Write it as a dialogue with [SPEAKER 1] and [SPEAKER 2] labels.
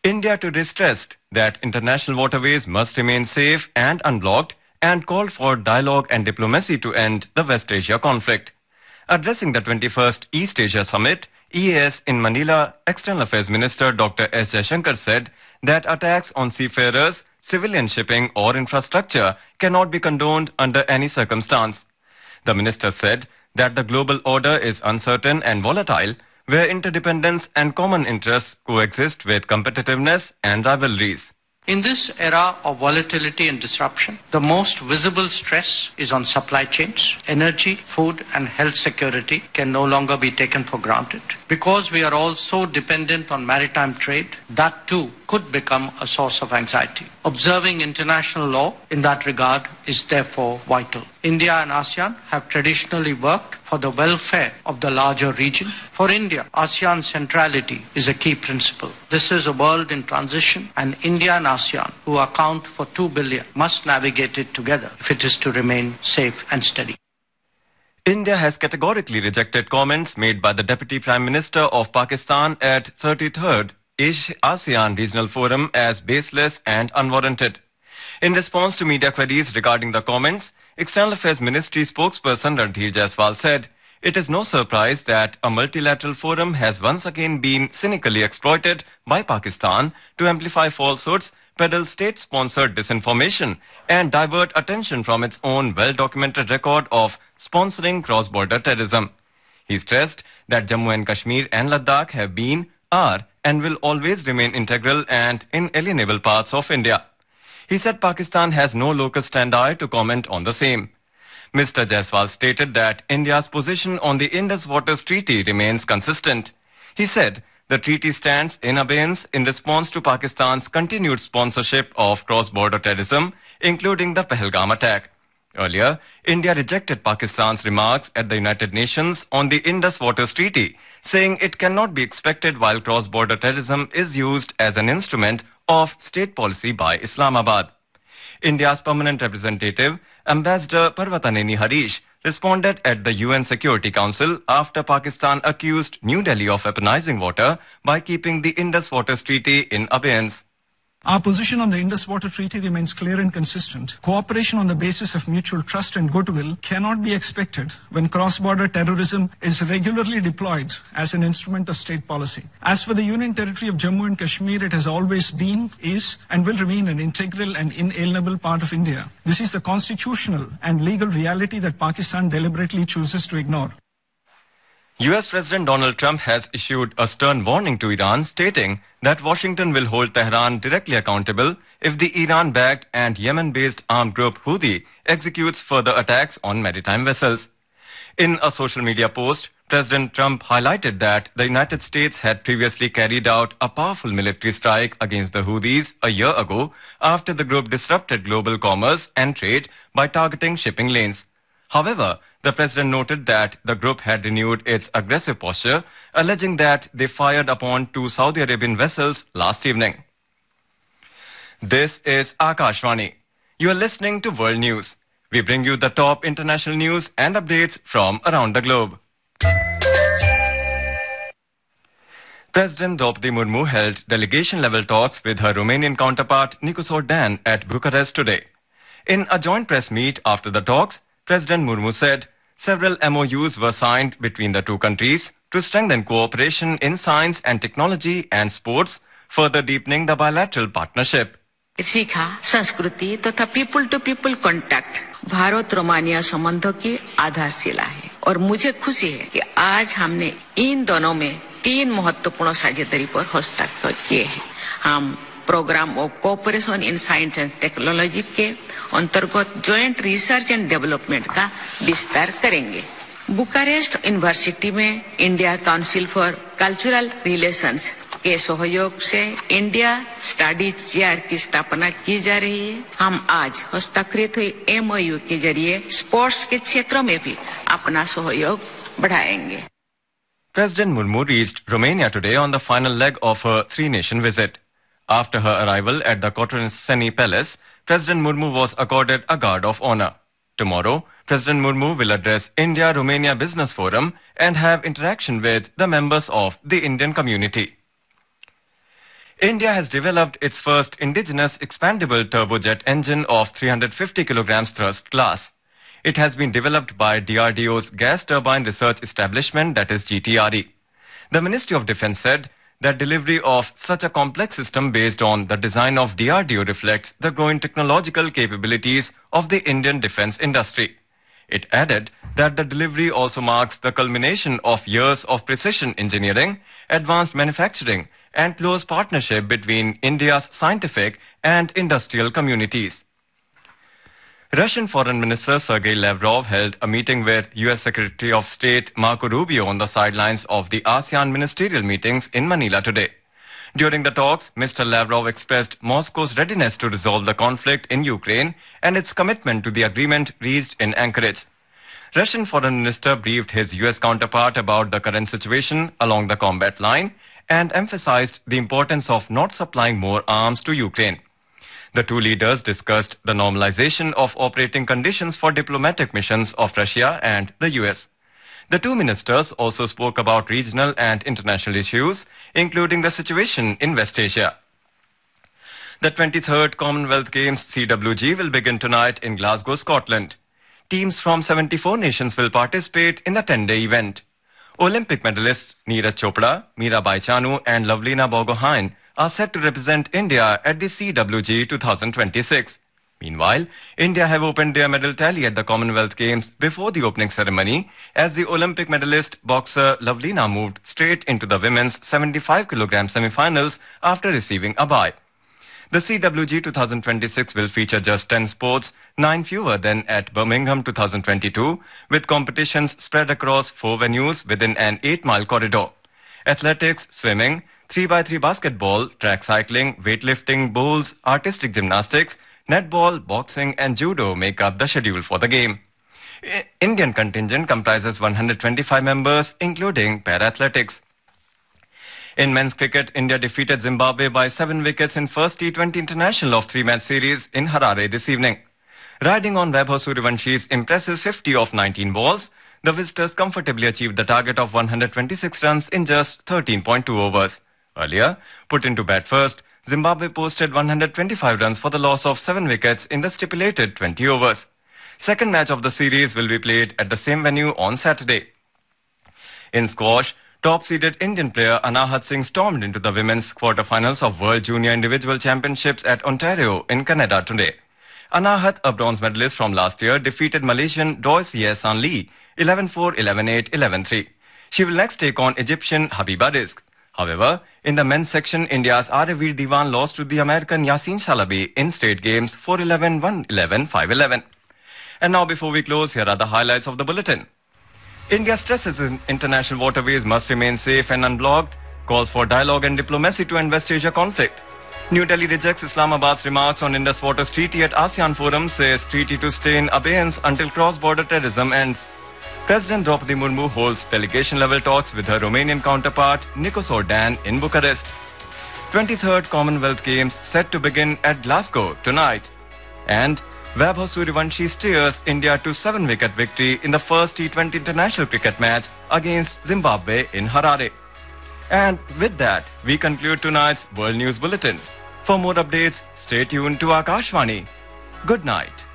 [SPEAKER 1] India today stressed that international waterways must remain safe and unblocked and called for dialogue and diplomacy to end the West Asia conflict. Addressing the 21st East Asia Summit, EAS in Manila, External Affairs Minister Dr. S. Jaishankar said that attacks on seafarers, civilian shipping or infrastructure cannot be condoned under any circumstance. The minister said that the global order is uncertain and volatile, where interdependence and common interests coexist with competitiveness and rivalries.
[SPEAKER 2] In this era of volatility and disruption, the most visible stress is on supply chains. Energy, food and health security can no longer be taken for granted. Because we are all so dependent on maritime trade, that too could become a source of anxiety. Observing international law in that regard is therefore vital. India and ASEAN have traditionally worked for the welfare of the larger region. For India, ASEAN centrality is a key principle. This is a world in transition, and India and ASEAN, who account for 2 billion, must navigate it together if it is to remain safe and steady.
[SPEAKER 1] India has categorically rejected comments made by the Deputy Prime Minister of Pakistan at 33rd ASEAN Regional Forum as baseless and unwarranted. In response to media queries regarding the comments, External Affairs Ministry spokesperson Ranveer Jaiswal said, "It is no surprise that a multilateral forum has once again been cynically exploited by Pakistan to amplify falsehoods, peddle state-sponsored disinformation, and divert attention from its own well-documented record of sponsoring cross-border terrorism." He stressed that Jammu and Kashmir and Ladakh have been, are, and will always remain integral and inalienable parts of India. He said Pakistan has no locus standi to comment on the same. Mr. Jaiswal stated that India's position on the Indus Waters Treaty remains consistent. He said the treaty stands in abeyance in response to Pakistan's continued sponsorship of cross-border terrorism, including the Pahalgam attack. Earlier, India rejected Pakistan's remarks at the United Nations on the Indus Waters Treaty, saying it cannot be expected while cross-border terrorism is used as an instrument of state policy by Islamabad. India's permanent representative, Ambassador Parvataneni Harish, responded at the UN Security Council after Pakistan accused New Delhi of weaponizing water by keeping the Indus Waters Treaty in abeyance.
[SPEAKER 3] Our position on the Indus Water Treaty remains clear and consistent. Cooperation on the basis of mutual trust and goodwill cannot be expected when cross-border terrorism is regularly deployed as an instrument of state policy. As for the Union Territory of Jammu and Kashmir, it has always been, is, and will remain an integral and inalienable part of India. This is the constitutional and legal reality that Pakistan deliberately chooses to ignore.
[SPEAKER 1] US President Donald Trump has issued a stern warning to Iran, stating that Washington will hold Tehran directly accountable if the Iran-backed and Yemen-based armed group Houthi executes further attacks on maritime vessels. In a social media post, President Trump highlighted that the United States had previously carried out a powerful military strike against the Houthis a year ago after the group disrupted global commerce and trade by targeting shipping lanes. However, the president noted that the group had renewed its aggressive posture, alleging that they fired upon 2 Saudi Arabian vessels last evening. This is Akashvani. You are listening to World News. We bring you the top international news and updates from around the globe. President Draupadi Murmu held delegation-level talks with her Romanian counterpart Nicosor Dan at Bucharest today. In a joint press meet after the talks, President Murmu said several MOUs were signed between the two countries to strengthen cooperation in science and technology and sports, further deepening the bilateral partnership.
[SPEAKER 4] शिक्षा, संस्कृति तथा people to people contact Bharat Romania संबंधों की आधारशिला है और मुझे खुशी है कि आज हमने इन दोनों में 3 महत्वपूर्ण साझेदारी पर हस्ताक्षर किए हैं। हम programme of cooperation in science and technology के अंतर्गत जॉइंट रिसर्च एंड डेवलपमेंट का विस्तार करेंगे। बुकारेस्ट यूनिवर्सिटी में India council for cultural relations के सहयोग से इंडिया स्टडीज चेयर की स्थापना की जा रही है। हम आज हस्ताक्षरित हुए MOU के जरिए स्पोर्ट्स के क्षेत्रों में भी अपना सहयोग बढ़ाएंगे।
[SPEAKER 1] President Murmu reached Romania today on the final leg of her 3-nation visit. After her arrival at the Cotroceni Palace, President Murmu was accorded a guard of honor. Tomorrow, President Murmu will address India-Romania Business Forum and have interaction with the members of the Indian community. India has developed its first indigenous expandable turbojet engine of 350 kilograms thrust class. It has been developed by DRDO's Gas Turbine Research Establishment, that is GTRE. The Ministry of Defence said that delivery of such a complex system based on the design of DRDO reflects the growing technological capabilities of the Indian defence industry. It added that the delivery also marks the culmination of years of precision engineering, advanced manufacturing, and close partnership between India's scientific and industrial communities. Russian Foreign Minister Sergei Lavrov held a meeting with US Secretary of State Marco Rubio on the sidelines of the ASEAN ministerial meetings in Manila today. During the talks, Mr. Lavrov expressed Moscow's readiness to resolve the conflict in Ukraine and its commitment to the agreement reached in Anchorage. Russian Foreign Minister briefed his US counterpart about the current situation along the combat line and emphasized the importance of not supplying more arms to Ukraine. The two leaders discussed the normalization of operating conditions for diplomatic missions of Russia and the US. The two ministers also spoke about regional and international issues, including the situation in West Asia. The 23rd Commonwealth Games CWG will begin tonight in Glasgow, Scotland. Teams from 74 nations will participate in the 10-day event. Olympic medalists Neeraj Chopra, Mirabai Chanu and Lovelina Borgohain are set to represent India at the CWG 2026. Meanwhile, India have opened their medal tally at the Commonwealth Games before the opening ceremony as the Olympic medalist boxer Lovelina moved straight into the women's 75 kg semi-finals after receiving a bye. The CWG 2026 will feature just 10 sports, 9 fewer than at Birmingham 2022, with competitions spread across 4 venues within an 8-mile corridor. Athletics, swimming, 3x3 basketball, track cycling, weightlifting, bowls, artistic gymnastics, netball, boxing and judo make up the schedule for the game. Indian contingent comprises 125 members, including para-athletics. In men's cricket, India defeated Zimbabwe by 7 wickets in first T20 international of 3-match series in Harare this evening. Riding on Vaibhav Sooryawanshi's impressive 50 of 19 balls, the visitors comfortably achieved the target of 126 runs in just 13.2 overs. Earlier, put into bat first, Zimbabwe posted 125 runs for the loss of 7 wickets in the stipulated 20 overs. Second match of the series will be played at the same venue on Saturday. In squash, top-seeded Indian player Anahat Singh stormed into the women's quarterfinals of World Junior Individual Championships at Ontario in Canada today. Anahat, a bronze medalist from last year, defeated Malaysian Doi Sia San Lee 11-4, 11-8, 11-3. She will next take on Egyptian Habiba Rizk. However, in the men's section, India's Aryaveer Diwan lost to the American Yasin Shalabi in straight games 4-11, 1-11, 5-11. And now before we close, here are the highlights of the bulletin. India stresses international waterways must remain safe and unblocked, calls for dialogue and diplomacy to end West Asia conflict. New Delhi rejects Islamabad's remarks on Indus Waters Treaty at ASEAN Forum, says treaty to stay in abeyance until cross-border terrorism ends. President Draupadi Murmu holds delegation-level talks with her Romanian counterpart Nikos Ordan in Bucharest. 23rd Commonwealth Games set to begin at Glasgow tonight. And Vaibhav Sooryavanshi steers India to 7-wicket victory in the first T20 international cricket match against Zimbabwe in Harare. And with that, we conclude tonight's World News Bulletin. For more updates, stay tuned to Akashvani. Good night.